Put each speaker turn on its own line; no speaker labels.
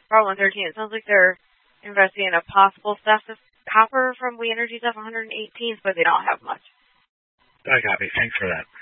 Part 113. It sounds like they're investing in a possible theft of copper from We Energy's F-118s, but they don't have much.
I copy. Thanks for that.